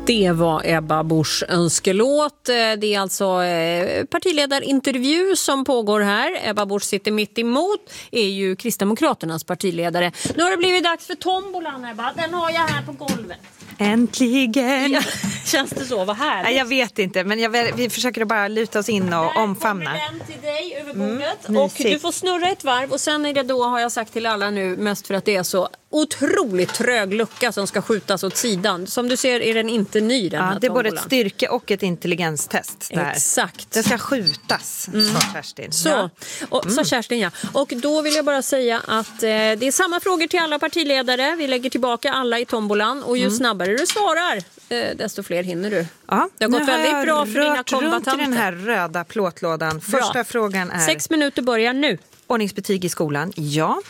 Det var Ebba Buschs önskelåt. Det är alltså partiledarintervju som pågår här. Ebba Busch sitter mitt emot, är ju Kristdemokraternas partiledare. Nu har det blivit dags för tombolan, Ebba. Den har jag här på golvet. Äntligen! Ja, känns det så? Vad härligt. Jag vet inte, men vi försöker bara luta oss in och omfamna. Där kommer den till dig över bordet. Och du får snurra ett varv. Och sen är det då, har jag sagt till alla nu, mest för att det är så otroligt trög lucka som ska skjutas åt sidan. Som du ser är den inte ny, den här det är både tombolan. ett styrke- och ett intelligenstest. Där. Exakt. Den ska skjutas, sa Kerstin. Så, sa Kerstin, ja. Och då vill jag bara säga att det är samma frågor till alla partiledare. Vi lägger tillbaka alla i tombolan. Och ju snabbare du svarar, desto fler hinner du. Ja, det har gått väldigt bra för dina kombattanter. Runt i den här röda plåtlådan. Första frågan är... 6 minuter börjar nu. Ordningsbetyg i skolan, ja.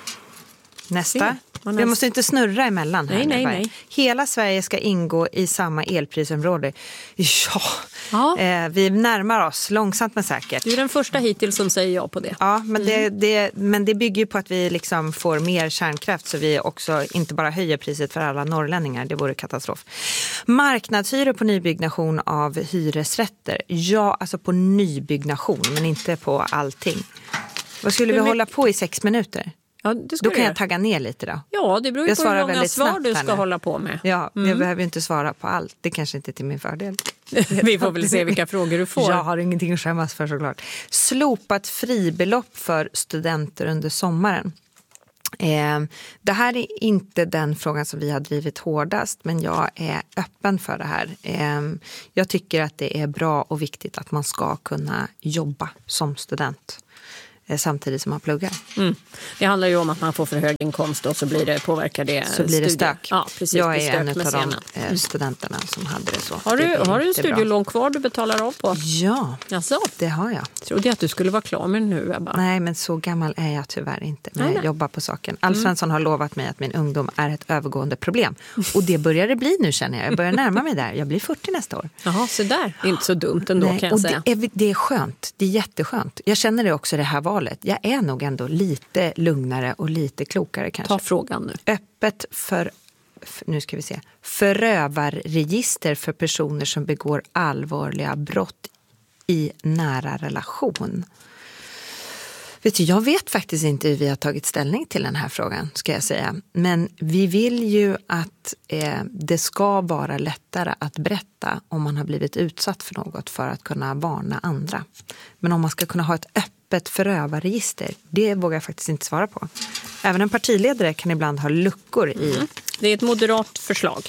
Nästa. Vi måste inte snurra emellan här. Nej. Hela Sverige ska ingå i samma elprisområde. Ja. Vi närmar oss långsamt men säkert. Du är den första hittills som säger ja på det. Ja, men det bygger ju på att vi liksom får mer kärnkraft så vi också inte bara höjer priset för alla norrlänningar. Det vore katastrof. Marknadshyror på nybyggnation av hyresrätter. Ja, alltså på nybyggnation men inte på allting. Vad skulle vi hålla på i 6 minuter? Ja, då kan jag tagga ner lite då. Ja, det beror ju på hur många svar du ska hålla på med. Ja, jag behöver ju inte svara på allt. Det kanske inte är till min fördel. Vi får väl se vilka frågor du får. Jag har ingenting att skämmas för såklart. Slopat fribelopp för studenter under sommaren. Det här är inte den frågan som vi har drivit hårdast, men jag är öppen för det här. Jag tycker att det är bra och viktigt att man ska kunna jobba som student samtidigt som man pluggar. Det handlar ju om att man får för hög inkomst och så blir det, påverkar det så blir det stök. Ja, precis, jag är en av de studenterna som hade det så. Har du en studielån kvar du betalar av på? Ja, alltså? Det har jag. Trodde jag att du skulle vara klar med nu, Ebba. Nej, men så gammal är jag tyvärr inte när jag jobbar på saken. Alf Svensson har lovat mig att min ungdom är ett övergående problem. Och det börjar det bli nu, känner jag. Jag börjar närma mig där. Jag blir 40 nästa år. Jaha, så där. Det är inte så dumt ändå, kan jag säga. Det är skönt. Det är jätteskönt. Jag känner det också det här valet. Jag är nog ändå lite lugnare och lite klokare kanske. Ta frågan nu. Öppet för nu ska vi se, förövarregister för personer som begår allvarliga brott i nära relation. Vet du, jag vet faktiskt inte hur vi har tagit ställning till den här frågan, ska jag säga. Men vi vill ju att det ska vara lättare att berätta om man har blivit utsatt för något för att kunna varna andra. Men om man ska kunna ha ett öppet förövarregister, det vågar jag faktiskt inte svara på. Även en partiledare kan ibland ha luckor i... Det är ett moderat förslag.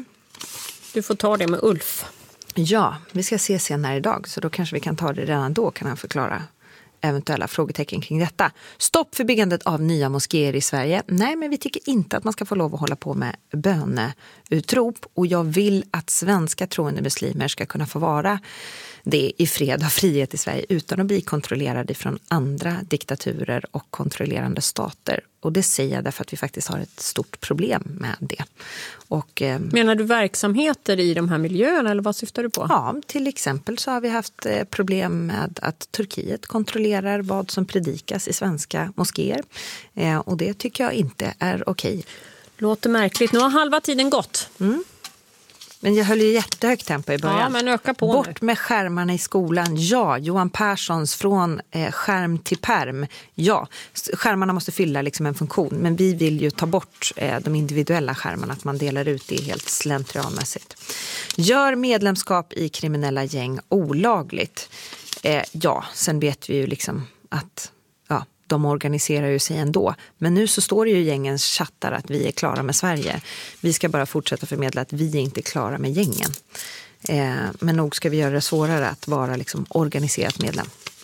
Du får ta det med Ulf. Ja, vi ska se senare idag, så då kanske vi kan ta det redan då, kan han förklara eventuella frågetecken kring detta. Stopp för byggandet av nya moskéer i Sverige. Nej, men vi tycker inte att man ska få lov att hålla på med böneutrop. Och jag vill att svenska troende muslimer ska kunna få vara det i fred och frihet i Sverige utan att bli kontrollerade från andra diktaturer och kontrollerande stater. Och det säger jag därför att vi faktiskt har ett stort problem med det. Och, menar du verksamheter i de här miljöerna eller vad syftar du på? Ja, till exempel så har vi haft problem med att Turkiet kontrollerar vad som predikas i svenska moskéer. Och det tycker jag inte är okej. Låter märkligt. Nu har halva tiden gått. Men jag höll ju jättehögt tempo i början. Ja, men öka på Bort nu. med skärmarna i skolan. Ja, Johan Perssons från skärm till perm. Ja, skärmarna måste fylla liksom en funktion. Men vi vill ju ta bort de individuella skärmarna. Att man delar ut det helt slentrianmässigt. Gör medlemskap i kriminella gäng olagligt. Ja, sen vet vi ju liksom att... De organiserar ju sig ändå. Men nu så står det ju i gängens chattar att vi är klara med Sverige. Vi ska bara fortsätta förmedla att vi är inte klara med gängen. Men nog ska vi göra det svårare att vara liksom organiserat medlem.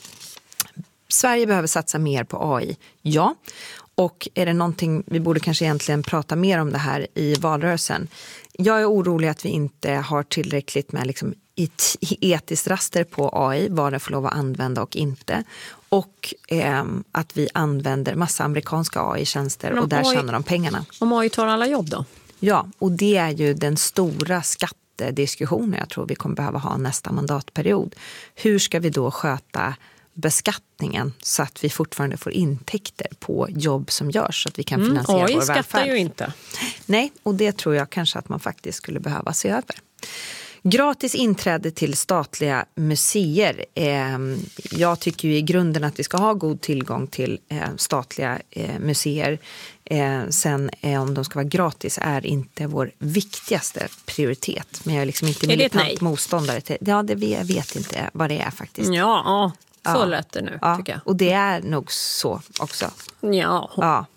Sverige behöver satsa mer på AI. Ja. Och är det någonting, vi borde kanske egentligen prata mer om det här i valrörelsen. Jag är orolig att vi inte har tillräckligt med liksom etiskt raster på AI, vad det får lov att använda och inte. Och att vi använder massa amerikanska AI-tjänster och där tjänar de pengarna. Om AI tar alla jobb då? Ja, och det är ju den stora skattediskussionen jag tror vi kommer behöva ha nästa mandatperiod. Hur ska vi då sköta beskattningen så att vi fortfarande får intäkter på jobb som görs så att vi kan finansiera vår välfärd? AI skattar ju inte. Nej, och det tror jag kanske att man faktiskt skulle behöva se över. Gratis inträde till statliga museer. Jag tycker ju i grunden att vi ska ha god tillgång till statliga museer. Sen om de ska vara gratis är inte vår viktigaste prioritet. Men jag är liksom inte militant motståndare till. Ja, jag vet inte vad det är faktiskt. Ja, så lät det nu tycker jag. Och det är nog så också. Ja.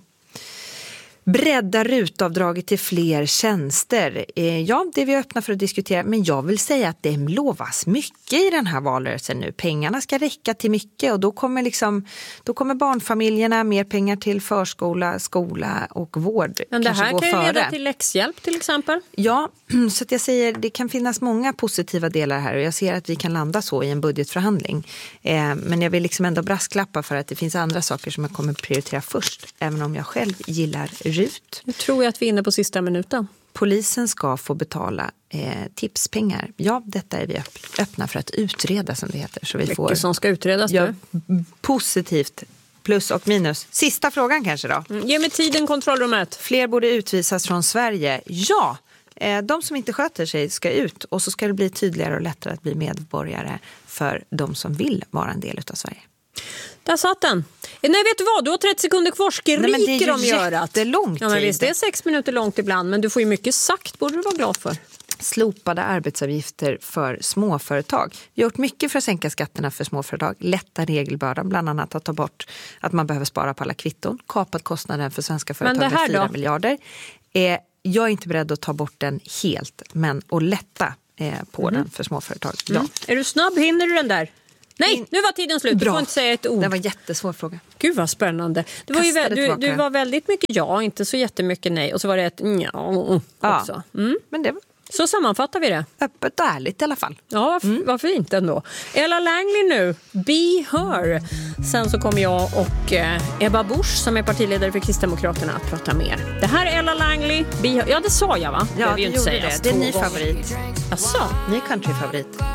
Bredda rutavdraget till fler tjänster. Ja, det är vi öppna för att diskutera. Men jag vill säga att det lovas mycket i den här valrörelsen nu. Pengarna ska räcka till mycket och då kommer barnfamiljerna mer pengar till förskola, skola och vård. Men det här kan ju leda till läxhjälp till exempel. Ja, så att jag säger det kan finnas många positiva delar här och jag ser att vi kan landa så i en budgetförhandling. Men jag vill liksom ändå brasklappa för att det finns andra saker som jag kommer prioritera först. Även om jag själv gillar RUT. Nu tror jag att vi är inne på sista minuten. Polisen ska få betala tipspengar. Ja, detta är vi öppna för att utreda som det heter. Så vi mycket får, som ska utredas nu. Positivt plus och minus. Sista frågan kanske då. Ge mig tiden, kontrollrummet. Fler borde utvisas från Sverige. Ja, de som inte sköter sig ska ut. Och så ska det bli tydligare och lättare att bli medborgare för de som vill vara en del av Sverige. Där satt den. Nej, vet du vad? Du har 30 sekunder kvar. Skriker de gör att. Det är lång tid. Ja, men visst, det är 6 minuter långt ibland. Men du får ju mycket sagt. Borde du vara glad för. Slopade arbetsavgifter för småföretag. Vi har gjort mycket för att sänka skatterna för småföretag. Lätta regelbördan, bland annat att ta bort att man behöver spara på alla kvitton. Kapat kostnaden för svenska företag med 4 miljarder. Jag är inte beredd att ta bort den helt, men att lätta på den för småföretag. Ja. Är du snabb? Hinner du den där? Nej, nu var tiden slut. Bra. Du får inte säga ett ord. Det var en jättesvår fråga. Gud vad spännande. Det var ju du var väldigt mycket ja, inte så jättemycket nej. Och så var det ett ja också. Men det var... Så sammanfattar vi det. Öppet och ärligt i alla fall. Ja, vad fint ändå. Ella Langley nu, Be Her. Sen så kommer jag och Ebba Busch som är partiledare för Kristdemokraterna att prata mer. Det här är Ella Langley, Be Her. Ja, det sa jag va? Ja, det gjorde det. Det är ny favorit. Asså? Ny countryfavorit.